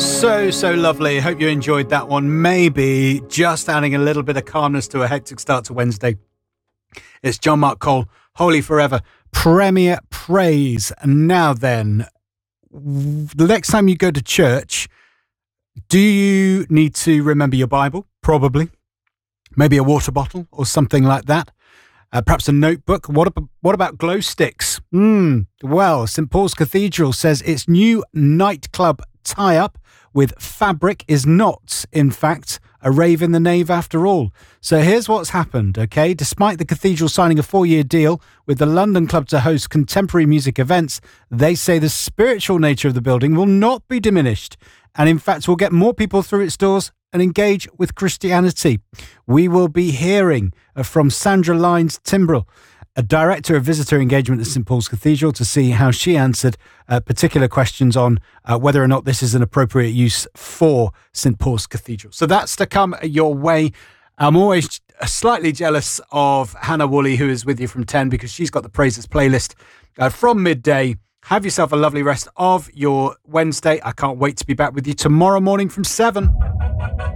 So lovely. Hope you enjoyed that one. Maybe just adding a little bit of calmness to a hectic start to Wednesday. It's John Mark Cole, Holy Forever, Premier Praise. Now then, the next time you go to church, do you need to remember your Bible? Probably. Maybe a water bottle or something like that. Perhaps a notebook. What about glow sticks? Well, St. Paul's Cathedral says its new nightclub tie-up with Fabric is not, in fact, a rave in the nave after all. So here's what's happened, okay? Despite the cathedral signing a 4-year deal with the London Club to host contemporary music events, they say the spiritual nature of the building will not be diminished, and in fact will get more people through its doors and engage with Christianity. We will be hearing from Sandra Lyons Timbrell, a director of visitor engagement at St. Paul's Cathedral, to see how she answered particular questions on whether or not this is an appropriate use for St. Paul's Cathedral. So that's to come your way. I'm always slightly jealous of Hannah Woolley, who is with you from 10, because she's got the Praises playlist from midday. Have yourself a lovely rest of your Wednesday. I can't wait to be back with you tomorrow morning from 7.